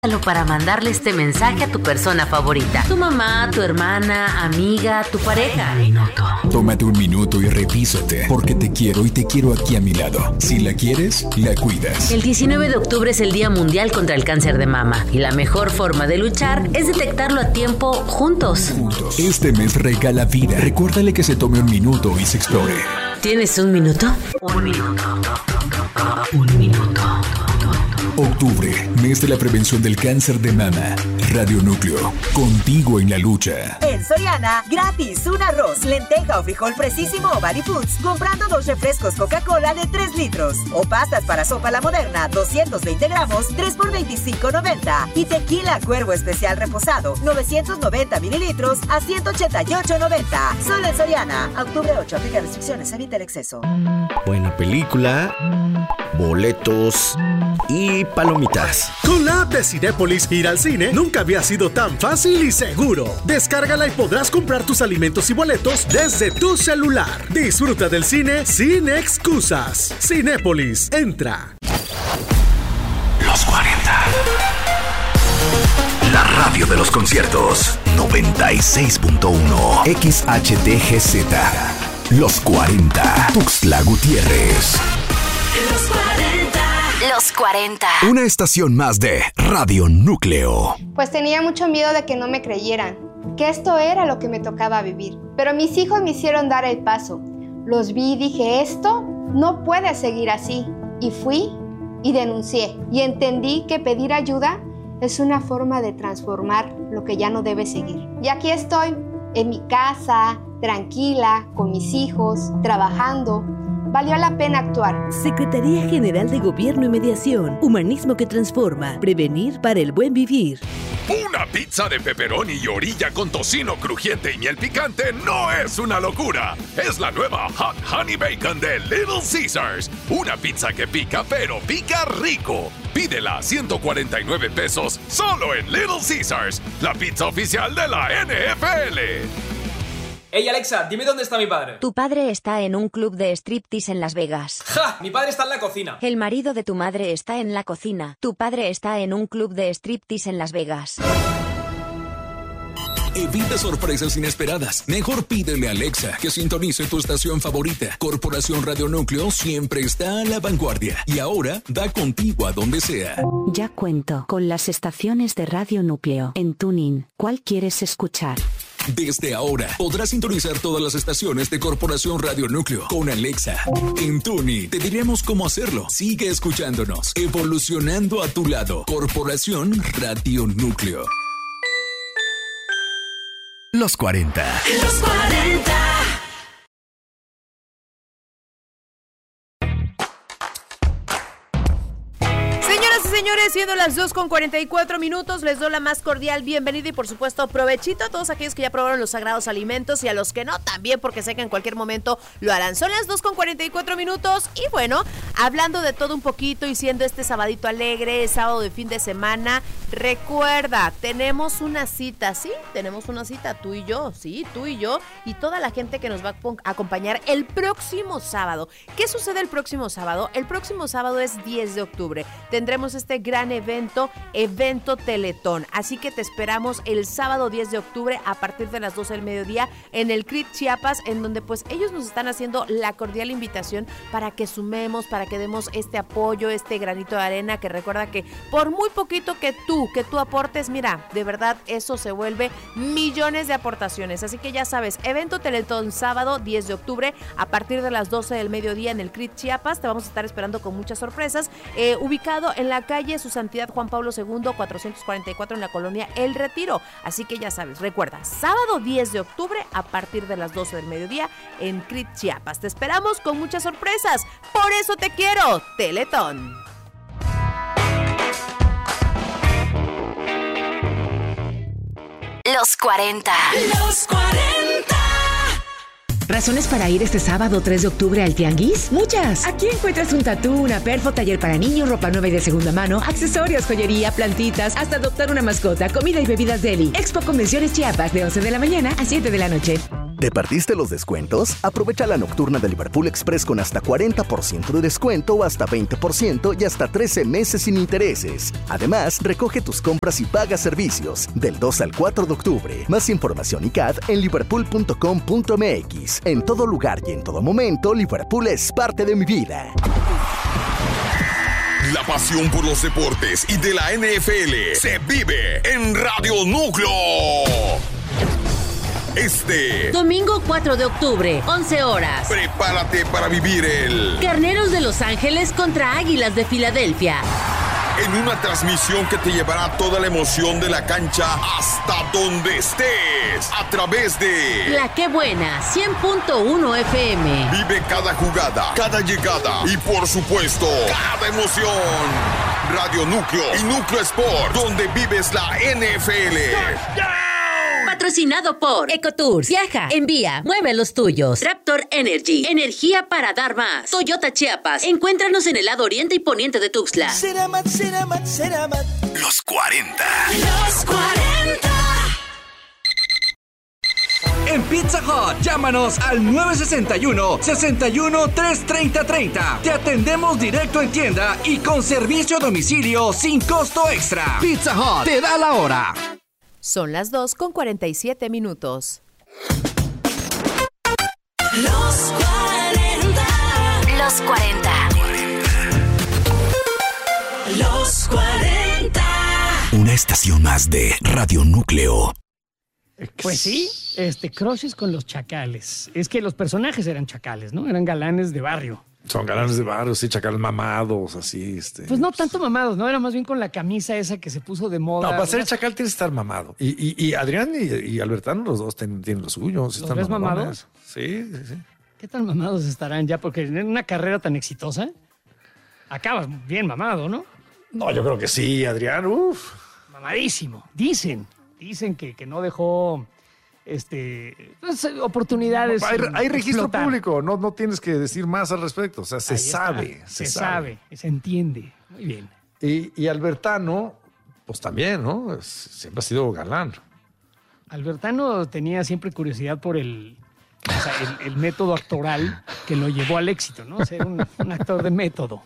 para mandarle este mensaje a tu persona favorita. Tu mamá, tu hermana, amiga, tu pareja. Tómate un minuto y revísate, porque te quiero y te quiero aquí a mi lado. Si la quieres, la cuidas. El 19 de octubre es el Día Mundial contra el Cáncer de Mama y la mejor forma de luchar es detectarlo a tiempo juntos. Este mes regala vida. Recuérdale que se tome un minuto y se explore. ¿Tienes un minuto? Un minuto. Un minuto. Octubre, mes de la prevención del cáncer de mama. Radio Núcleo, contigo en la lucha. En Soriana, gratis un arroz, lenteja o frijol Fresísimo o Body Foods, comprando 2 refrescos Coca-Cola de 3 litros. O pastas para sopa La Moderna, 220 gramos, 3 por $25.90. Y tequila Cuervo Especial Reposado, 990 mililitros a $188.90. Solo en Soriana. Octubre 8, aplica restricciones, evita el exceso. Buena película, boletos y palomitas. Con la app de Cinépolis, ir al cine nunca había sido tan fácil y seguro. Descárgala y podrás comprar tus alimentos y boletos desde tu celular. Disfruta del cine sin excusas. Cinépolis, entra. Los 40. La radio de los conciertos. 96.1 XHTGZ. Los 40. Tuxtla Gutiérrez. Los 40. Los 40. Una estación más de Radio Núcleo. Pues tenía mucho miedo de que no me creyeran, que esto era lo que me tocaba vivir. Pero mis hijos me hicieron dar el paso. Los vi y dije, esto no puede seguir así. Y fui y denuncié. Y entendí que pedir ayuda es una forma de transformar lo que ya no debe seguir. Y aquí estoy, en mi casa, tranquila, con mis hijos, trabajando. Valió la pena actuar. Secretaría General de Gobierno y Mediación. Humanismo que transforma. Prevenir para el buen vivir. Una pizza de pepperoni y orilla con tocino crujiente y miel picante no es una locura. Es la nueva Hot Honey Bacon de Little Caesars. Una pizza que pica, pero pica rico. Pídela a $149 solo en Little Caesars, la pizza oficial de la NFL. Hey Alexa, dime dónde está mi padre. Tu padre está en un club de striptease en Las Vegas. ¡Ja! Mi padre está en la cocina. El marido de tu madre está en la cocina. Tu padre está en un club de striptease en Las Vegas. Evita sorpresas inesperadas. Mejor pídele a Alexa que sintonice tu estación favorita. Corporación Radio Núcleo siempre está a la vanguardia y ahora da contigo a donde sea. Ya cuento con las estaciones de Radio Núcleo. En TuneIn, ¿cuál quieres escuchar? Desde ahora podrás sintonizar todas las estaciones de Corporación Radio Núcleo con Alexa. En TuneIn te diremos cómo hacerlo. Sigue escuchándonos, evolucionando a tu lado. Corporación Radio Núcleo. Los 40. Los 40. Señores, siendo las 2:44, les doy la más cordial bienvenida y por supuesto provechito a todos aquellos que ya probaron los sagrados alimentos y a los que no también, porque sé que en cualquier momento lo harán. Son las 2:44 y bueno, hablando de todo un poquito y siendo este sabadito alegre, sábado de fin de semana, recuerda, tenemos una cita, ¿sí? Tenemos una cita, tú y yo, sí, tú y yo y toda la gente que nos va a acompañar el próximo sábado. ¿Qué sucede el próximo sábado? El próximo sábado es 10 de octubre. Tendremos este gran evento Teletón. Así que te esperamos el sábado 10 de octubre a partir de las 12 del mediodía en el CRIT Chiapas, en donde pues ellos nos están haciendo la cordial invitación para que sumemos, para que demos este apoyo, este granito de arena, que recuerda que por muy poquito que tú aportes, mira, de verdad eso se vuelve millones de aportaciones. Así que ya sabes, evento Teletón sábado 10 de octubre a partir de las 12 del mediodía en el CRIT Chiapas. Te vamos a estar esperando con muchas sorpresas. Ubicado en la calle Su Santidad Juan Pablo II, 444 en la colonia El Retiro. Así que ya sabes, recuerda, sábado 10 de octubre a partir de las 12 del mediodía en CRIT Chiapas. Te esperamos con muchas sorpresas. Por eso te quiero, Teletón. Los 40. Los 40. ¿Razones para ir este sábado 3 de octubre al Tianguis? Muchas. Aquí encuentras un tatú, una perfo, taller para niños, ropa nueva y de segunda mano, accesorios, joyería, plantitas, hasta adoptar una mascota, comida y bebidas deli. Expo Convenciones Chiapas de 11 de la mañana a 7 de la noche. ¿Te perdiste los descuentos? Aprovecha la nocturna de Liverpool Express con hasta 40% de descuento o hasta 20% y hasta 13 meses sin intereses. Además, recoge tus compras y paga servicios del 2 al 4 de octubre. Más información y CAD en liverpool.com.mx. En todo lugar y en todo momento, Liverpool es parte de mi vida. La pasión por los deportes y de la NFL se vive en Radio Núcleo. Domingo 4 de octubre, 11 horas. Prepárate para vivir el Carneros de Los Ángeles contra Águilas de Filadelfia. En una transmisión que te llevará toda la emoción de la cancha hasta donde estés. A través de La Qué Buena, 100.1 FM. Vive cada jugada, cada llegada y por supuesto, cada emoción. Radio Núcleo y Núcleo Sport, donde vives la NFL. Patrocinado por Ecotours. Viaja, envía, mueve los tuyos. Raptor Energy, energía para dar más. Toyota Chiapas. Encuéntranos en el lado oriente y poniente de Tuxtla. Ceramat. Los 40. Los 40. En Pizza Hut, llámanos al 961-61-330-30. Te atendemos directo en tienda y con servicio a domicilio sin costo extra. Pizza Hut te da la hora. Son las 2:47 minutos. Los 40. Los 40. Los 40. Una estación más de Radio Núcleo. Pues sí, crushes con los chacales. Es que los personajes eran chacales, ¿no? Eran galanes de barrio. Son galanes de barrio, sí, chacales mamados, así, Pues no tanto mamados, ¿no? Era más bien con la camisa esa que se puso de moda. No, para ser chacal tienes que estar mamado. Y Adrián y Albertano, los dos tienen lo suyo. ¿Los ves mamados? Sí. ¿Qué tan mamados estarán ya? Porque en una carrera tan exitosa, acabas bien mamado, ¿no? No, yo creo que sí, Adrián, Mamadísimo. Dicen que no dejó oportunidades. Hay registro público, no tienes que decir más al respecto. O sea, se sabe, se entiende. Muy bien. Y Albertano, pues también, ¿no? Siempre ha sido galán. Albertano tenía siempre curiosidad por el método actoral que lo llevó al éxito, ¿no? Ser un actor de método.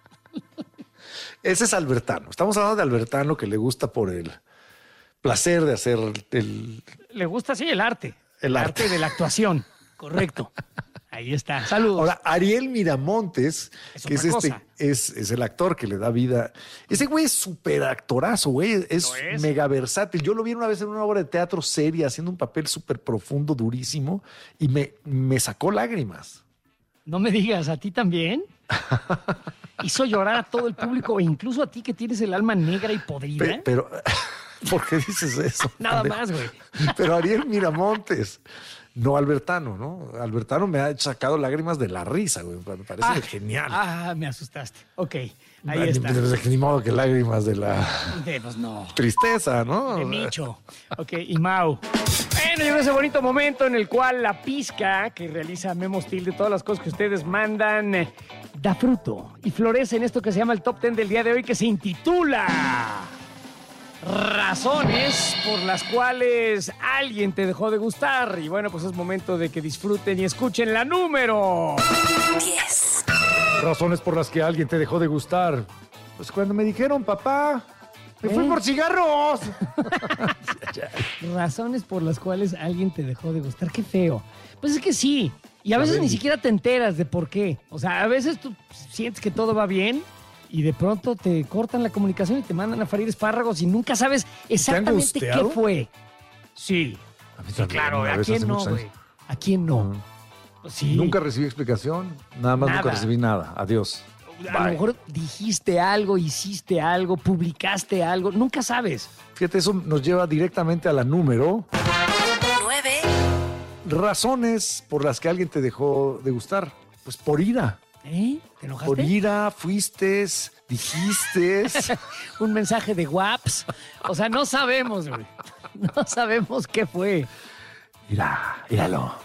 Ese es Albertano. Estamos hablando de Albertano, que le gusta por el placer de hacer Le gusta, sí, el arte. El arte de la actuación. Correcto. Ahí está. Saludos. Ahora, Ariel Miramontes, que es el actor que le da vida. Ese güey es súper actorazo, güey. Es mega versátil. Yo lo vi una vez en una obra de teatro seria, haciendo un papel súper profundo, durísimo, y me sacó lágrimas. No me digas, ¿a ti también? Hizo llorar a todo el público, e incluso a ti que tienes el alma negra y podrida. Pero ¿por qué dices eso? Nada más, güey. Pero Ariel Miramontes, no Albertano, ¿no? Albertano me ha sacado lágrimas de la risa, güey. Me parece genial. Me asustaste. Ok, ahí está. Ni modo que lágrimas de la pues no. Tristeza, ¿no? De Micho. Ok, y Mau. Bueno, llegó ese bonito momento en el cual la pizca que realiza Memo Steel de todas las cosas que ustedes mandan da fruto y florece en esto que se llama el Top 10 del día de hoy, que se intitula Razones por las cuales alguien te dejó de gustar. Y bueno, pues es momento de que disfruten y escuchen la número 10. Razones por las que alguien te dejó de gustar. Pues cuando me dijeron, papá, me fui por cigarros. Razones por las cuales alguien te dejó de gustar. Qué feo. Pues es que sí. Y a veces ni siquiera te enteras de por qué. O sea, a veces tú sientes que todo va bien y de pronto te cortan la comunicación y te mandan a freír espárragos y nunca sabes exactamente qué fue. Sí. Claro, ¿a quién no, güey? ¿A quién no? Sí. Nunca recibí explicación. Nunca recibí nada. Adiós. A lo mejor dijiste algo, hiciste algo, publicaste algo. Nunca sabes. Fíjate, eso nos lleva directamente a la número 9. Razones por las que alguien te dejó de gustar. Pues por ira. ¿Te enojaste? Por ira, fuiste, dijiste. Un mensaje de WhatsApp. O sea, no sabemos, güey. No sabemos qué fue. Íralo.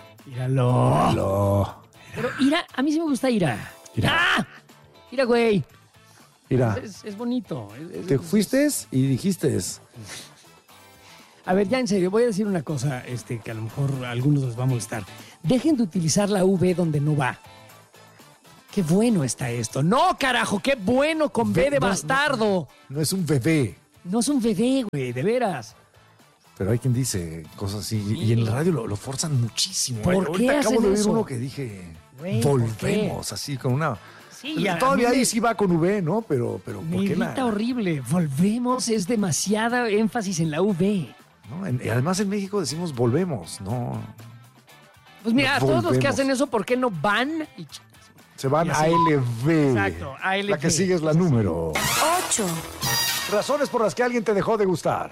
Pero ira, a mí sí me gusta ira. ¡Ah! Ira, güey. Mira. Es bonito. Te fuiste y dijiste. A ver, ya en serio, voy a decir una cosa que a lo mejor a algunos les va a molestar. Dejen de utilizar la V donde no va. Qué bueno está esto. No, carajo, qué bueno con B de bastardo. No es un bebé. No es un bebé, güey, de veras. Pero hay quien dice cosas así. Sí. Y en la radio lo forzan muchísimo. ¿Por qué hacen acabo de oír eso? Uno que dije, Güey, volvemos, así con una... Sí, todavía ahí sí va con V, ¿no? Pero ¿por me qué irrita horrible. Volvemos, es demasiada énfasis en la V. ¿no? Y además en México decimos volvemos, ¿no? Pues mira, a todos los que Volvemos. hacen eso, ¿por qué no van? Se van Y a así. LV. Exacto, ALV. La que sigue es la número 8. Razones por las que alguien te dejó de gustar.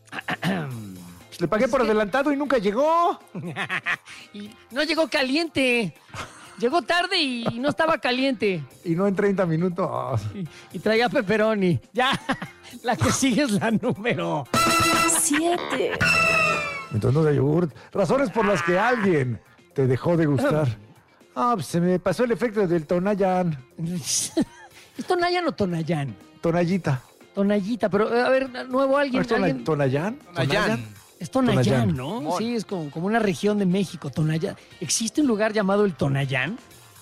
Pues le pagué por adelantado y nunca llegó. Y no llegó caliente. Llegó tarde y no estaba caliente. Y no en 30 minutos. Y traía pepperoni. Ya, la que sigue es la número 7. Entonces no de yogurt. Razones por las que alguien te dejó de gustar. Pues se me pasó el efecto del Tonayan. ¿Es Tonayan o Tonayán? Tonallita. Tonallita, pero a ver, nuevo alguien. ¿Es alguien... Tonayán? Es Tonayán, Tonayán. ¿no? Sí, es como una región de México, Tonayán. ¿Existe un lugar llamado el Tonayán?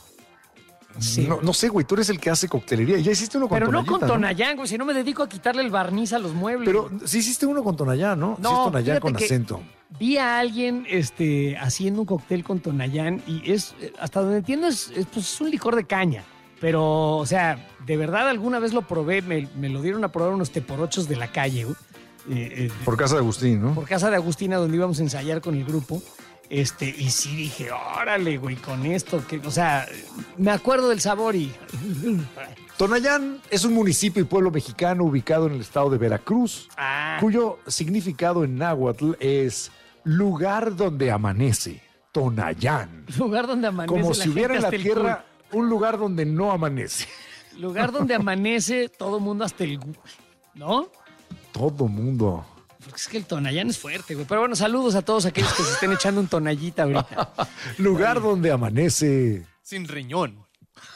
Sí. No sé, güey, tú eres el que hace coctelería. Ya hiciste uno con Pero Tonallita, no con Tonayán, güey, si no me dedico a quitarle el barniz a los muebles. Pero sí hiciste uno con Tonayán, ¿no? No, sí es Tonayán fíjate con que acento. Vi a alguien haciendo un cóctel con Tonayán y es, hasta donde entiendo, es un licor de caña. Pero, o sea, de verdad alguna vez lo probé, me lo dieron a probar unos teporochos de la calle, güey. Por casa de Agustín, ¿no? Por casa de Agustina, donde íbamos a ensayar con el grupo. Y sí dije, órale, güey, con esto. O sea, me acuerdo del sabor y... Tonayán es un municipio y pueblo mexicano ubicado en el estado de Veracruz, cuyo significado en náhuatl es lugar donde amanece. Tonayán. Lugar donde amanece. Como la si hubiera en gente la hasta el tierra un lugar donde no amanece. Lugar donde amanece todo mundo hasta el... ¿No? Todo mundo. Porque es que el Tonayán es fuerte, güey. Pero bueno, saludos a todos aquellos que se estén echando un tonallita ahorita. Lugar donde amanece. Sin riñón.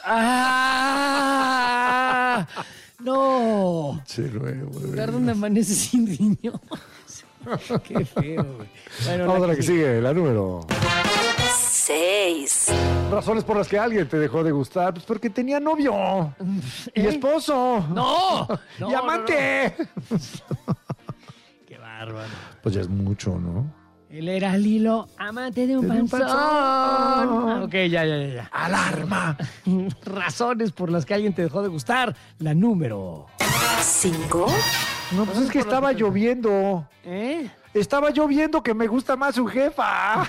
¡Ah! ¡No! Lugar donde amanece sin riñón. Qué feo, güey. Bueno, vamos a la que sigue, la número 6. Razones por las que alguien te dejó de gustar. Pues porque tenía novio. Y esposo. ¡No! Y amante. Qué bárbaro. Pues ya es mucho, ¿no? Él era Lilo, amante de un panzón. Ok, ya. ¡Alarma! Razones por las que alguien te dejó de gustar. La número 5. No, pues es que estaba lloviendo. ¿Eh? Estaba lloviendo, que me gusta más su jefa.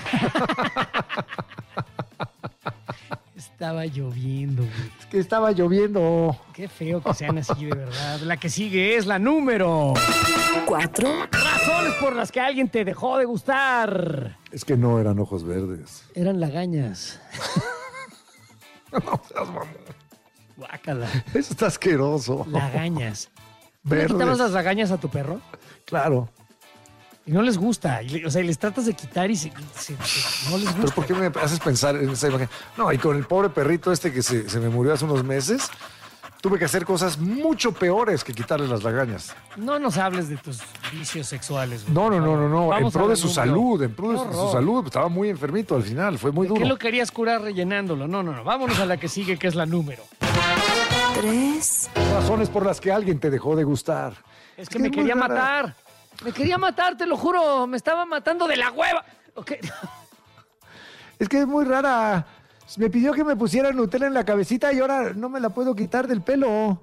Estaba lloviendo, güey. Es que estaba lloviendo. Qué feo que sean así, de verdad. La que sigue es la número 4. Razones por las que alguien te dejó de gustar. Es que no eran ojos verdes. Eran lagañas. No seas mamón. Guácala. Eso está asqueroso. Lagañas. ¿Tú Verdes. le quitabas las lagañas a tu perro? Claro. Y no les gusta. O sea, les tratas de quitar y no les gusta. ¿Pero por qué me haces pensar en esa imagen? No, y con el pobre perrito que se me murió hace unos meses, tuve que hacer cosas mucho peores que quitarle las lagañas. No nos hables de tus vicios sexuales, güey. No. Vamos En pro a de la su número. salud, en pro de Qué su horror. salud. Estaba muy enfermito al final, fue muy ¿De duro. qué lo querías curar rellenándolo? No. Vámonos a la que sigue, que es la número 3. Razones por las que alguien te dejó de gustar. Es que me quería matar. Me quería matar, te lo juro. Me estaba matando de la hueva. Okay. Es que es muy rara. Me pidió que me pusiera Nutella en la cabecita y ahora no me la puedo quitar del pelo. Wow.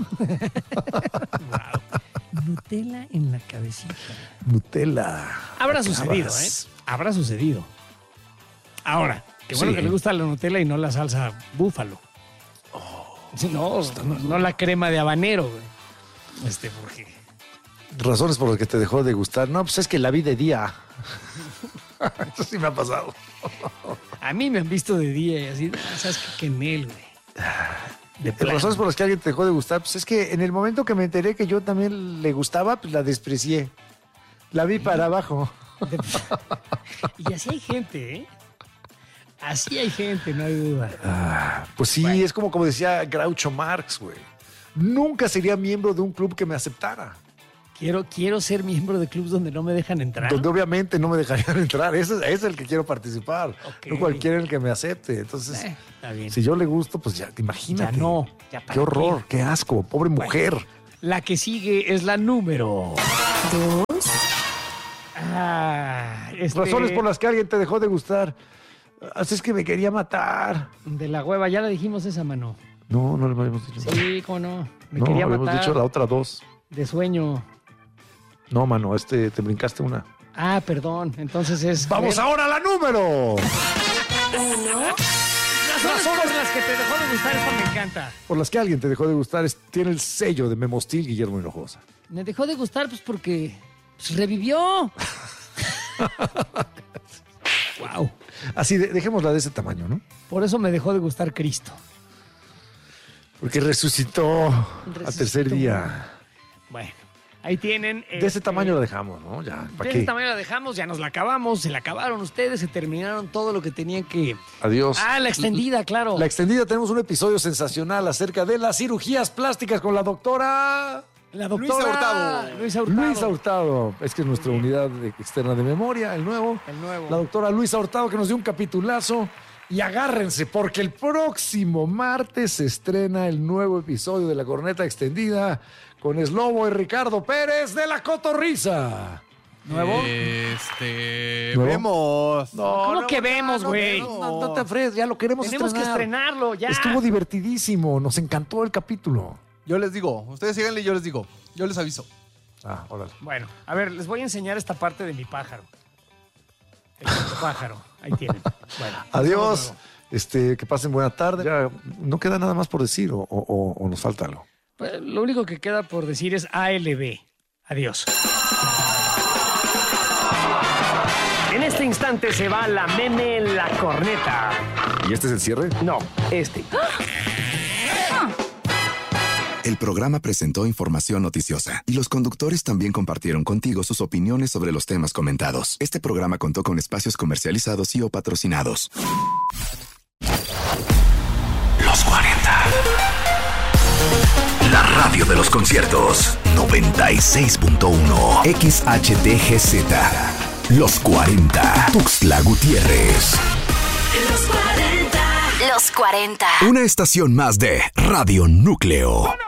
Nutella en la cabecita. Nutella. Habrá sucedido, ¿eh? Habrá sucedido. Ahora, qué bueno Sí. que le gusta la Nutella y no la salsa búfalo. Sí, no la crema de habanero, güey. Porque... Razones por las que te dejó de gustar. No, pues es que la vi de día. Eso sí me ha pasado. A mí me han visto de día y así, ¿sabes qué Nel, güey? De plano. Razones por las que alguien te dejó de gustar. Pues es que en el momento que me enteré que yo también le gustaba, pues la desprecié. La vi para abajo. Y así hay gente, ¿eh? Así hay gente, no hay duda. Pues sí, bueno. Es como decía Groucho Marx, güey. Nunca sería miembro de un club que me aceptara. Quiero ser miembro de clubs donde no me dejan entrar. Donde obviamente no me dejarían entrar. Ese es el que quiero participar. Okay. No cualquiera el que me acepte. Entonces, está bien. Si yo le gusto, pues ya, imagínate. Ya no. Qué horror, qué asco, pobre mujer. La que sigue es la número 2. Razones por las que alguien te dejó de gustar. Así es que me quería matar. De la hueva, ya la dijimos esa, mano. No le habíamos dicho. Sí, cómo no. Me quería matar. No, habíamos dicho la otra 2. De sueño. No, mano, te brincaste una. Ah, perdón. Entonces es... ¡Vamos ahora a la número! 1. Razones por las que te dejó de gustar, esto me encanta. Por las que alguien te dejó de gustar, tiene el sello de Memostil Guillermo Hinojosa. Me dejó de gustar pues porque revivió. Wow. Así, dejémosla de ese tamaño, ¿no? Por eso me dejó de gustar Cristo. Porque resucitó al tercer día. Bueno, ahí tienen. De ese tamaño la dejamos, ¿no? Ya, ¿para qué? De ese tamaño la dejamos, ya nos la acabamos, se la acabaron ustedes, se terminaron todo lo que tenían que... Adiós. La extendida, claro. La extendida, tenemos un episodio sensacional acerca de las cirugías plásticas con la doctora... Luisa Hurtado. Es que es nuestra unidad externa de memoria, el nuevo. La doctora Luisa Hurtado, que nos dio un capitulazo. Y agárrense, porque el próximo martes se estrena el nuevo episodio de La Corneta Extendida con Slobo y Ricardo Pérez de La Cotorrisa. ¿Nuevo? Vemos. ¿Cómo que vemos, güey? No te afres, ya lo queremos Tenemos que estrenarlo, ya. Estuvo divertidísimo, nos encantó el capítulo. Yo les digo, ustedes síganle y yo les digo. Yo les aviso. Órale. Bueno, a ver, les voy a enseñar esta parte de mi pájaro. El pájaro, ahí tienen. Bueno, adiós, que pasen buena tarde. Ya no queda nada más por decir o nos falta algo. Pues, lo único que queda por decir es ALB. Adiós. En este instante se va la meme La Corneta. ¿Y este es el cierre? No, este. El programa presentó información noticiosa y los conductores también compartieron contigo sus opiniones sobre los temas comentados. Este programa contó con espacios comercializados y o patrocinados. Los 40. La radio de los conciertos. 96.1 XHTGZ. Los 40. Tuxtla Gutiérrez. Los 40. Una estación más de Radio Núcleo.